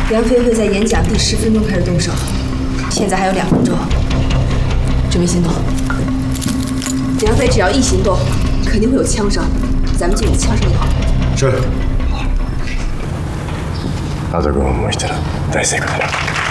梁飞会在演讲第10分钟开始动手，现在还有2分钟，准备行动。梁飞只要一行动，肯定会有枪声，咱们就以枪声为号。 是。あと5分もしたら大成功だな。